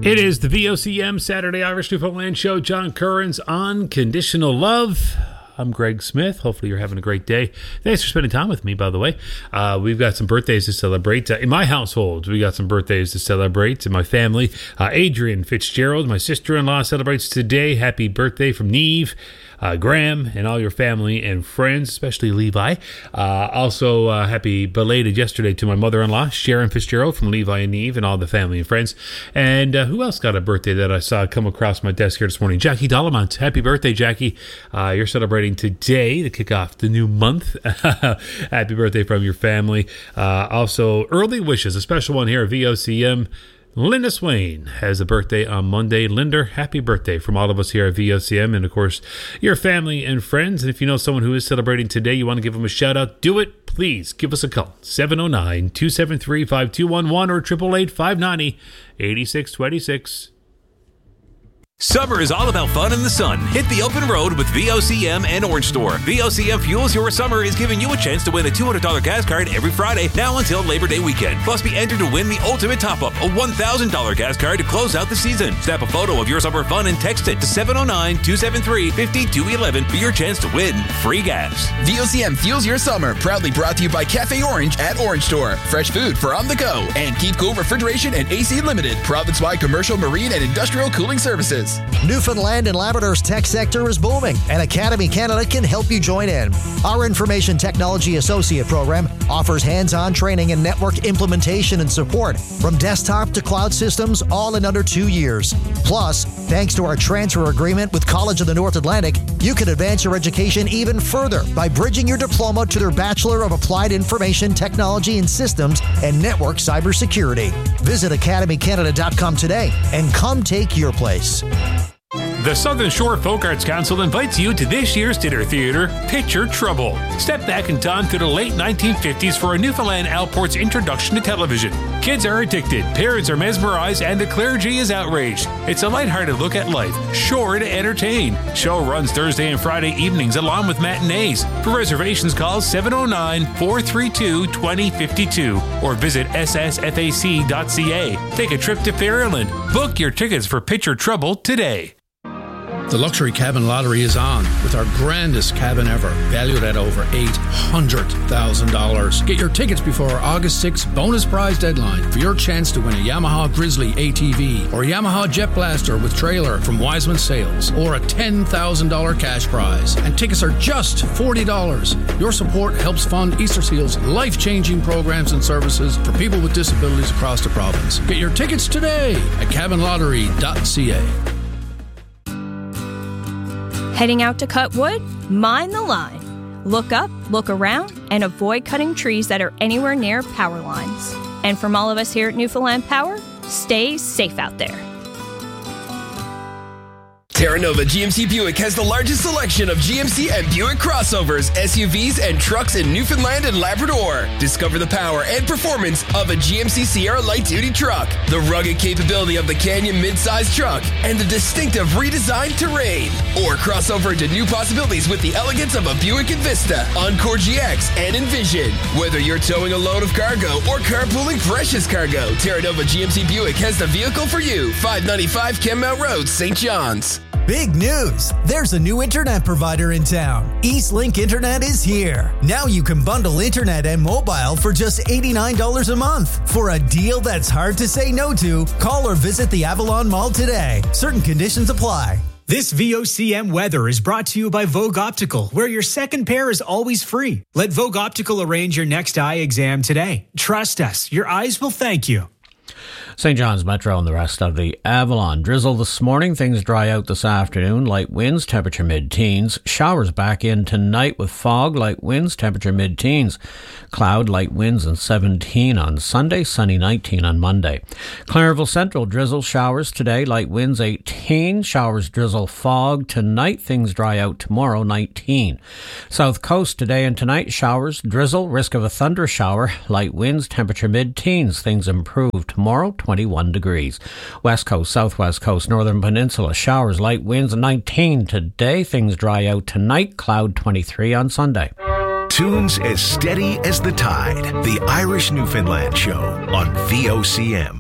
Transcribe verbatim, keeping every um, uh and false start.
It is the V O C M Saturday Irish Newfoundland Show. John Curran's Unconditional Love. I'm Greg Smith. Hopefully you're having a great day. Thanks for spending time with me, by the way. Uh, we've got some birthdays to celebrate. Uh, in my household, we got some birthdays to celebrate. In my family, uh, Adrian Fitzgerald, my sister-in-law, celebrates today. Happy birthday from Neve. Uh, Graham and all your family and friends, especially Levi. Uh, also, uh, happy belated yesterday to my mother-in-law, Sharon Fitzgerald from Levi and Neve, and all the family and friends. And uh, who else got a birthday that I saw come across my desk here this morning? Jackie Dollamont. Happy birthday, Jackie. Uh, you're celebrating today to kick off the new month. Happy birthday from your family. Uh, also, early wishes, a special one here at V O C M. Linda Swain has a birthday on Monday. Linda, happy birthday from all of us here at V O C M and, of course, your family and friends. And if you know someone who is celebrating today, you want to give them a shout-out, do it. Please give us a call, seven oh nine, two seven three, five two one one or eight eight eight, five nine zero, eight six two six. Summer is all about fun in the sun. Hit the open road with V O C M and Orange Store. V O C M Fuels Your Summer is giving you a chance to win a two hundred dollars gas card every Friday, now until Labor Day weekend. Plus, be entered to win the ultimate top-up, a one thousand dollars gas card to close out the season. Snap a photo of your summer fun and text it to seven oh nine, two seven three, five two one one for your chance to win free gas. V O C M Fuels Your Summer, proudly brought to you by Cafe Orange at Orange Store. Fresh food for on the go. And Keep Cool Refrigeration and A C Limited, province-wide commercial, marine, and industrial cooling services. Newfoundland and Labrador's tech sector is booming, and Academy Canada can help you join in. Our Information Technology Associate program offers hands-on training in network implementation and support from desktop to cloud systems, all in under two years. Plus, thanks to our transfer agreement with College of the North Atlantic, you can advance your education even further by bridging your diploma to their Bachelor of Applied Information Technology and Systems and Network Cybersecurity. Visit academy canada dot com today and come take your place. The Southern Shore Folk Arts Council invites you to this year's dinner theater, Picture Trouble. Step back in time to the late nineteen fifties for a Newfoundland Outport's introduction to television. Kids are addicted, parents are mesmerized, and the clergy is outraged. It's a lighthearted look at life, sure to entertain. Show runs Thursday and Friday evenings along with matinees. For reservations, call seven oh nine, four three two, two oh five two or visit s s f a c dot c a. Take a trip to Fairyland. Book your tickets for Picture Trouble today. The Luxury Cabin Lottery is on with our grandest cabin ever, valued at over eight hundred thousand dollars. Get your tickets before our August sixth bonus prize deadline for your chance to win a Yamaha Grizzly A T V or a Yamaha Jet Blaster with trailer from Wiseman Sales or a ten thousand dollars cash prize. And tickets are just forty dollars. Your support helps fund Easter Seal's life-changing programs and services for people with disabilities across the province. Get your tickets today at cabin lottery dot c a. Heading out to cut wood? Mind the line. Look up, look around, and avoid cutting trees that are anywhere near power lines. And from all of us here at Newfoundland Power, stay safe out there. Terra Nova G M C Buick has the largest selection of G M C and Buick crossovers, S U Vs, and trucks in Newfoundland and Labrador. Discover the power and performance of a G M C Sierra light-duty truck, the rugged capability of the Canyon mid-size truck, and the distinctive redesigned terrain. Or cross over into new possibilities with the elegance of a Buick Envista, Encore G X, and Envision. Whether you're towing a load of cargo or carpooling precious cargo, Terra Nova G M C Buick has the vehicle for you. five ninety-five Kenmount Road, Saint John's. Big news! There's a new internet provider in town. Eastlink Internet is here. Now you can bundle internet and mobile for just eighty-nine dollars a month. For a deal that's hard to say no to, call or visit the Avalon Mall today. Certain conditions apply. This V O C M weather is brought to you by Vogue Optical, where your second pair is always free. Let Vogue Optical arrange your next eye exam today. Trust us, your eyes will thank you. Saint John's Metro and the rest of the Avalon. Drizzle this morning. Things dry out this afternoon. Light winds, temperature mid-teens. Showers back in tonight with fog. Light winds, temperature mid-teens. Cloud, light winds and seventeen on Sunday. Sunny nineteen on Monday. Clarenville Central, drizzle, showers today. Light winds eighteen. Showers, drizzle, fog. Tonight, things dry out tomorrow, nineteen. South Coast today and tonight, showers, drizzle, risk of a thunder shower. Light winds, temperature mid-teens. Things improve tomorrow, twenty-one degrees. West Coast, Southwest Coast, Northern Peninsula, showers, light winds, nineteen today. Things dry out tonight, cloud twenty-three on Sunday. Tunes as steady as the tide. The Irish Newfoundland Show on V O C M.